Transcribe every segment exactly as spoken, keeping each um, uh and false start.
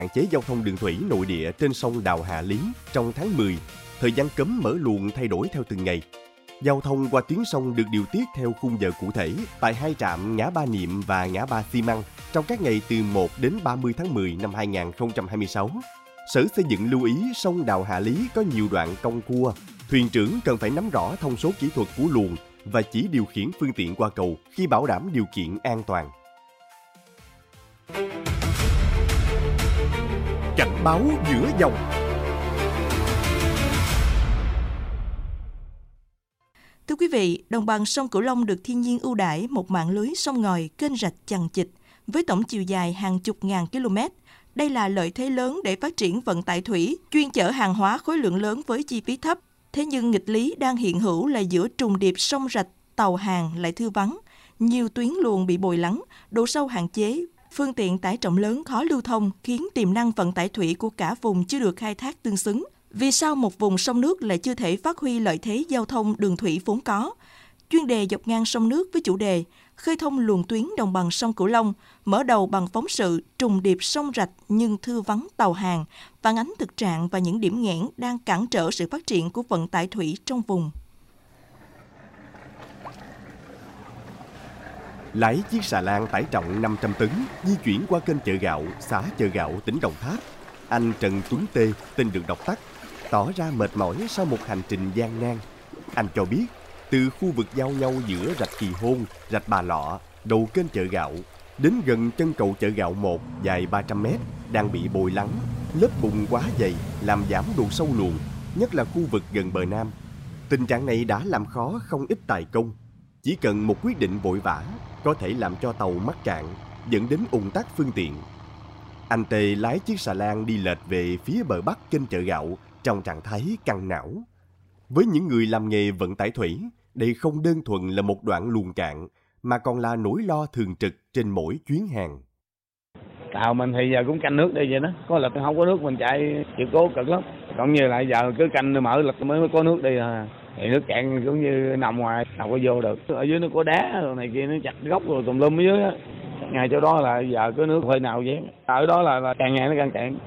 hạn chế giao thông đường thủy nội địa trên sông Đào Hạ Lý trong tháng mười, thời gian cấm mở luồng thay đổi theo từng ngày. Giao thông qua tuyến sông được điều tiết theo khung giờ cụ thể tại hai trạm ngã Ba Niệm và ngã Ba Xi Măng trong các ngày từ một đến ba mươi tháng mười năm hai nghìn không trăm hai mươi sáu. Sở Xây dựng lưu ý sông Đào Hạ Lý có nhiều đoạn cong cua, thuyền trưởng cần phải nắm rõ thông số kỹ thuật của luồng và chỉ điều khiển phương tiện qua cầu khi bảo đảm điều kiện an toàn. Cảnh báo giữa dòng. Thưa quý vị, đồng bằng sông Cửu Long được thiên nhiên ưu đãi một mạng lưới sông ngòi, kênh rạch chằng chịt với tổng chiều dài hàng chục ngàn km. Đây là lợi thế lớn để phát triển vận tải thủy, chuyên chở hàng hóa khối lượng lớn với chi phí thấp. Thế nhưng nghịch lý đang hiện hữu là giữa trùng điệp sông rạch, tàu hàng lại thưa vắng. Nhiều tuyến luồng bị bồi lắng, độ sâu hạn chế, phương tiện tải trọng lớn khó lưu thông khiến tiềm năng vận tải thủy của cả vùng chưa được khai thác tương xứng. Vì sao một vùng sông nước lại chưa thể phát huy lợi thế giao thông đường thủy vốn có? Chuyên đề dọc ngang sông nước với chủ đề khơi thông luồng tuyến đồng bằng sông Cửu Long, mở đầu bằng phóng sự trùng điệp sông rạch nhưng thưa vắng tàu hàng, phản ánh thực trạng và những điểm nghẽn đang cản trở sự phát triển của vận tải thủy trong vùng. Lái chiếc xà lan tải trọng năm trăm tấn di chuyển qua kênh Chợ Gạo, xã Chợ Gạo, tỉnh Đồng Tháp. Anh Trần Tuấn Tê, tên được đọc tắt, tỏ ra mệt mỏi sau một hành trình gian nan. Anh cho biết, từ khu vực giao nhau giữa rạch Kỳ Hôn, rạch Bà Lọ, đầu kênh Chợ Gạo, đến gần chân cầu Chợ Gạo một dài ba trăm mét đang bị bồi lắng, lớp bùn quá dày làm giảm độ sâu luồng, nhất là khu vực gần bờ Nam. Tình trạng này đã làm khó không ít tài công. Chỉ cần một quyết định vội vã có thể làm cho tàu mắc cạn, dẫn đến ùn tắc phương tiện. Anh Tê lái chiếc xà lan đi lệch về phía bờ bắc kênh Chợ Gạo trong trạng thái căng não. Với những người làm nghề vận tải thủy, đây không đơn thuần là một đoạn luồng cạn, mà còn là nỗi lo thường trực trên mỗi chuyến hàng. Tàu mình thì giờ cũng canh nước đi vậy đó, có lịch không có nước mình chạy chịu cố cực lắm. Còn như lại giờ cứ canh mở lịch mới có nước đi à. Thì nước cạn cũng như nằm ngoài, đâu có vô được. Ở dưới nó có đá rồi này kia, nó chặt gốc rồi tùm lum ở dưới á. Ngày chỗ đó là giờ có nước hơi nào vậy. Ở đó là, là càng ngày nó càng cạn.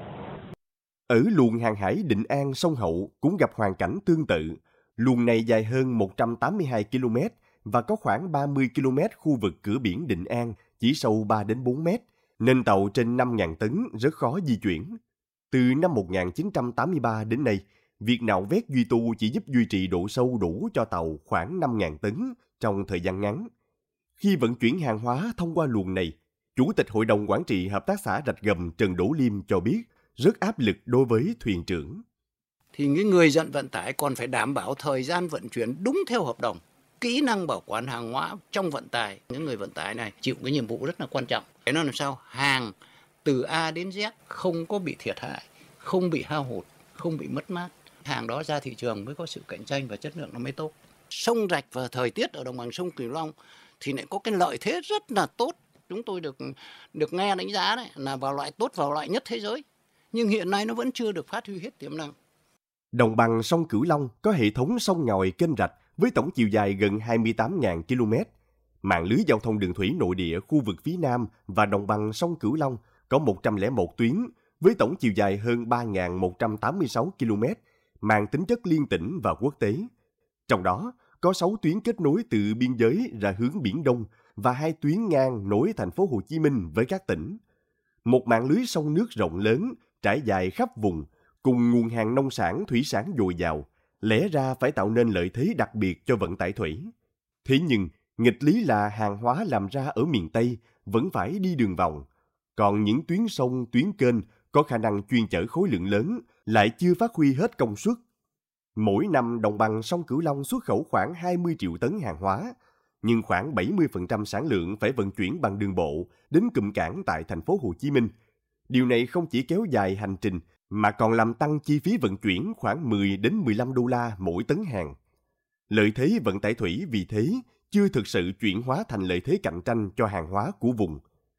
Ở luồng hàng hải Định An sông Hậu cũng gặp hoàn cảnh tương tự. Luồng này dài hơn một trăm tám mươi hai ki lô mét và có khoảng ba mươi ki lô mét khu vực cửa biển Định An, chỉ sâu ba đến bốn mét, nên tàu trên năm nghìn tấn rất khó di chuyển. Từ năm một nghìn chín trăm tám mươi ba đến nay, việc nạo vét duy tu chỉ giúp duy trì độ sâu đủ cho tàu khoảng năm nghìn tấn trong thời gian ngắn. Khi vận chuyển hàng hóa thông qua luồng này, Chủ tịch Hội đồng Quản trị Hợp tác xã Rạch Gầm Trần Đỗ Liêm cho biết rất áp lực đối với thuyền trưởng. Thì những người dẫn vận tải còn phải đảm bảo thời gian vận chuyển đúng theo hợp đồng, kỹ năng bảo quản hàng hóa trong vận tải. Những người vận tải này chịu cái nhiệm vụ rất là quan trọng. Để nó làm sao hàng từ A đến Z không có bị thiệt hại, không bị hao hụt, không bị mất mát. Hàng đó ra thị trường mới có sự cạnh tranh và chất lượng nó mới tốt. Sông rạch và thời tiết ở đồng bằng sông Cửu Long thì lại có cái lợi thế rất là tốt. Chúng tôi được được nghe đánh giá đấy là vào loại tốt, vào loại nhất thế giới. Nhưng hiện nay nó vẫn chưa được phát huy hết tiềm năng. Đồng bằng sông Cửu Long có hệ thống sông ngòi kênh rạch với tổng chiều dài gần hai mươi tám nghìn ki lô mét. Mạng lưới giao thông đường thủy nội địa khu vực phía Nam và đồng bằng sông Cửu Long có một trăm lẻ một tuyến với tổng chiều dài hơn ba nghìn một trăm tám mươi sáu ki lô mét, mang tính chất liên tỉnh và quốc tế. Trong đó, có sáu tuyến kết nối từ biên giới ra hướng Biển Đông và hai tuyến ngang nối thành phố Hồ Chí Minh với các tỉnh. Một mạng lưới sông nước rộng lớn, trải dài khắp vùng, cùng nguồn hàng nông sản, thủy sản dồi dào, lẽ ra phải tạo nên lợi thế đặc biệt cho vận tải thủy. Thế nhưng, nghịch lý là hàng hóa làm ra ở miền Tây vẫn phải đi đường vòng, còn những tuyến sông, tuyến kênh có khả năng chuyên chở khối lượng lớn lại chưa phát huy hết công suất. Mỗi năm đồng bằng sông Cửu Long xuất khẩu khoảng hai mươi triệu tấn hàng hóa, nhưng khoảng bảy mươi phần trăm sản lượng phải vận chuyển bằng đường bộ đến cụm cảng tại thành phố Hồ Chí Minh. Điều này không chỉ kéo dài hành trình mà còn làm tăng chi phí vận chuyển khoảng mười đến mười lăm đô la mỗi tấn hàng. Lợi thế vận tải thủy vì thế chưa thực sự chuyển hóa thành lợi thế cạnh tranh cho hàng hóa của vùng.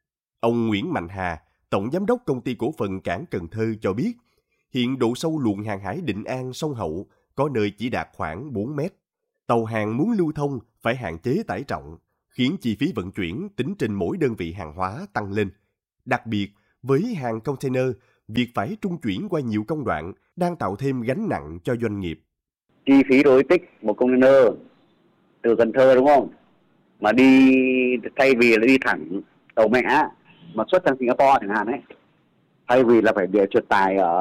Ông Nguyễn Mạnh Hà, Tổng Giám đốc Công ty Cổ phần Cảng Cần Thơ cho biết, hiện độ sâu luồng hàng hải Định An sông Hậu có nơi chỉ đạt khoảng bốn mét. Tàu hàng muốn lưu thông phải hạn chế tải trọng, khiến chi phí vận chuyển tính trên mỗi đơn vị hàng hóa tăng lên. Đặc biệt, với hàng container, việc phải trung chuyển qua nhiều công đoạn đang tạo thêm gánh nặng cho doanh nghiệp. Chi phí logistics một container từ Cần Thơ đúng không? Mà đi thay vì là đi thẳng tàu mẹ mà xuất sang Singapore chẳng hạn ấy, thay vì là phải để trượt tải ở,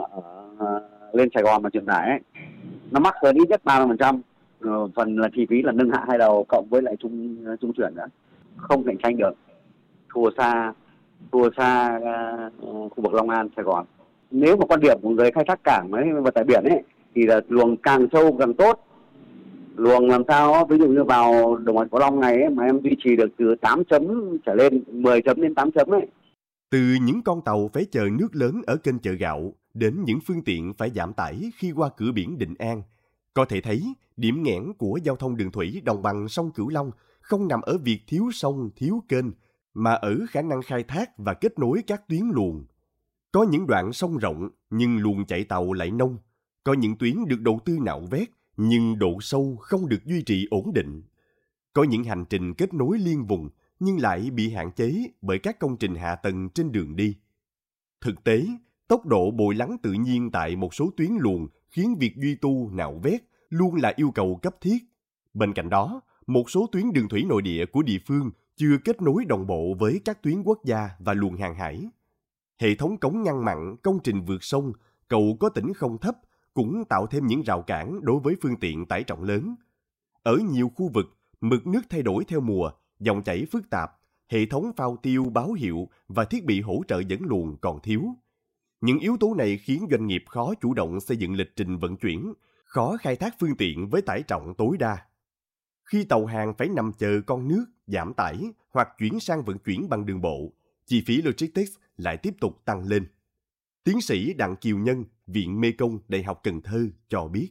ở lên Sài Gòn mà trượt tải ấy, nó mắc hơn ít nhất ba mươi phần trăm. Phần là chi phí là nâng hạ hai đầu cộng với lại trung trung chuyển nữa, không cạnh tranh được, thua xa thua xa uh, khu vực Long An, Sài Gòn. Nếu mà quan điểm của người khai thác cảng với vận tải biển ấy thì là luồng càng sâu càng tốt. Luồng làm sao ví dụ như vào đồng bằng Sông Cửu Long này ấy, mà em duy trì được từ tám chấm trở lên, mười chấm đến tám chấm ấy. Từ những con tàu phải chờ nước lớn ở kênh Chợ Gạo đến những phương tiện phải giảm tải khi qua cửa biển Định An, có thể thấy điểm nghẽn của giao thông đường thủy đồng bằng sông Cửu Long không nằm ở việc thiếu sông, thiếu kênh, mà ở khả năng khai thác và kết nối các tuyến luồng. Có những đoạn sông rộng nhưng luồng chạy tàu lại nông. Có những tuyến được đầu tư nạo vét nhưng độ sâu không được duy trì ổn định. Có những hành trình kết nối liên vùng nhưng lại bị hạn chế bởi các công trình hạ tầng trên đường đi. Thực tế, tốc độ bồi lắng tự nhiên tại một số tuyến luồng khiến việc duy tu nạo vét luôn là yêu cầu cấp thiết. Bên cạnh đó, một số tuyến đường thủy nội địa của địa phương chưa kết nối đồng bộ với các tuyến quốc gia và luồng hàng hải. Hệ thống cống ngăn mặn, công trình vượt sông, cầu có tĩnh không thấp cũng tạo thêm những rào cản đối với phương tiện tải trọng lớn. Ở nhiều khu vực, mực nước thay đổi theo mùa, dòng chảy phức tạp, hệ thống phao tiêu báo hiệu và thiết bị hỗ trợ dẫn luồng còn thiếu. Những yếu tố này khiến doanh nghiệp khó chủ động xây dựng lịch trình vận chuyển, khó khai thác phương tiện với tải trọng tối đa. Khi tàu hàng phải nằm chờ con nước, giảm tải hoặc chuyển sang vận chuyển bằng đường bộ, chi phí logistics lại tiếp tục tăng lên. Tiến sĩ Đặng Kiều Nhân, Viện Mekong, Đại học Cần Thơ cho biết.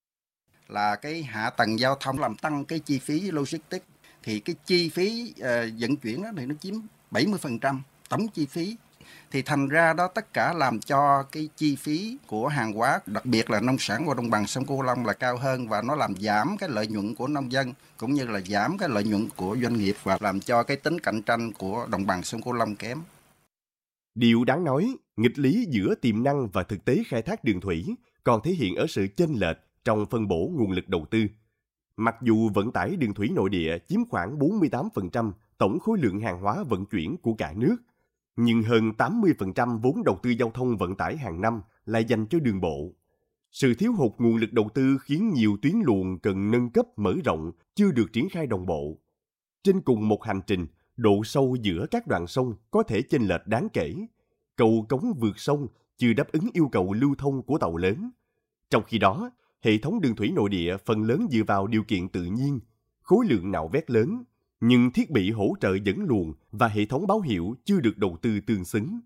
Là cái hạ tầng giao thông làm tăng cái chi phí logistics, thì cái chi phí uh, vận chuyển đó thì nó chiếm bảy mươi phần trăm tổng chi phí. Thì thành ra đó tất cả làm cho cái chi phí của hàng hóa, đặc biệt là nông sản của đồng bằng sông Cửu Long là cao hơn, và nó làm giảm cái lợi nhuận của nông dân cũng như là giảm cái lợi nhuận của doanh nghiệp và làm cho cái tính cạnh tranh của đồng bằng sông Cửu Long kém. Điều đáng nói, nghịch lý giữa tiềm năng và thực tế khai thác đường thủy còn thể hiện ở sự chênh lệch trong phân bổ nguồn lực đầu tư. Mặc dù vận tải đường thủy nội địa chiếm khoảng bốn mươi tám phần trăm tổng khối lượng hàng hóa vận chuyển của cả nước, nhưng hơn tám mươi phần trăm vốn đầu tư giao thông vận tải hàng năm lại dành cho đường bộ. Sự thiếu hụt nguồn lực đầu tư khiến nhiều tuyến luồng cần nâng cấp mở rộng chưa được triển khai đồng bộ. Trên cùng một hành trình, độ sâu giữa các đoạn sông có thể chênh lệch đáng kể. Cầu cống vượt sông chưa đáp ứng yêu cầu lưu thông của tàu lớn. Trong khi đó, hệ thống đường thủy nội địa phần lớn dựa vào điều kiện tự nhiên, khối lượng nạo vét lớn, nhưng thiết bị hỗ trợ dẫn luồng và hệ thống báo hiệu chưa được đầu tư tương xứng.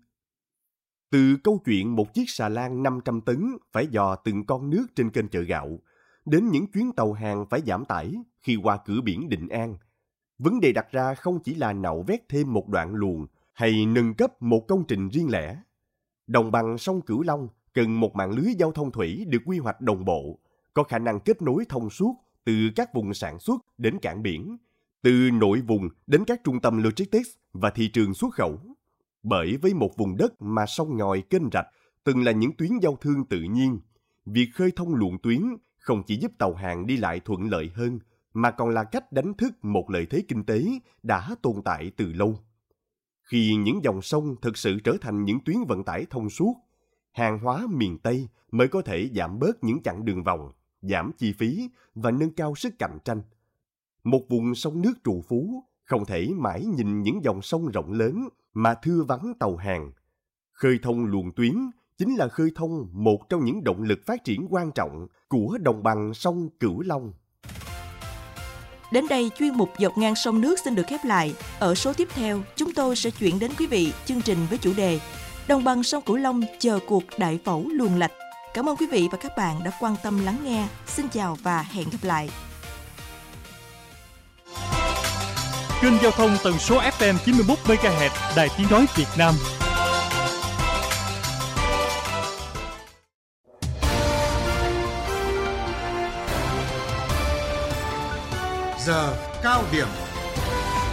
Từ câu chuyện một chiếc xà lan năm trăm tấn phải dò từng con nước trên kênh Chợ Gạo, đến những chuyến tàu hàng phải giảm tải khi qua cửa biển Định An, vấn đề đặt ra không chỉ là nạo vét thêm một đoạn luồng hay nâng cấp một công trình riêng lẻ. Đồng bằng sông Cửu Long cần một mạng lưới giao thông thủy được quy hoạch đồng bộ, có khả năng kết nối thông suốt từ các vùng sản xuất đến cảng biển, từ nội vùng đến các trung tâm logistics và thị trường xuất khẩu. Bởi với một vùng đất mà sông ngòi kênh rạch từng là những tuyến giao thương tự nhiên, việc khơi thông luồng tuyến không chỉ giúp tàu hàng đi lại thuận lợi hơn, mà còn là cách đánh thức một lợi thế kinh tế đã tồn tại từ lâu. Khi những dòng sông thực sự trở thành những tuyến vận tải thông suốt, hàng hóa miền Tây mới có thể giảm bớt những chặng đường vòng, giảm chi phí và nâng cao sức cạnh tranh. Một vùng sông nước trù phú không thể mãi nhìn những dòng sông rộng lớn mà thưa vắng tàu hàng. Khơi thông luồng tuyến chính là khơi thông một trong những động lực phát triển quan trọng của đồng bằng sông Cửu Long. Đến đây, chuyên mục Dọc ngang sông nước xin được khép lại. Ở số tiếp theo, chúng tôi sẽ chuyển đến quý vị chương trình với chủ đề Đồng bằng sông Cửu Long chờ cuộc đại phẫu luồng lạch. Cảm ơn quý vị và các bạn đã quan tâm lắng nghe. Xin chào và hẹn gặp lại. Kênh giao thông tần số ép em chín mươi mốt mê ga héc Đài Tiếng nói Việt Nam. Giờ cao điểm.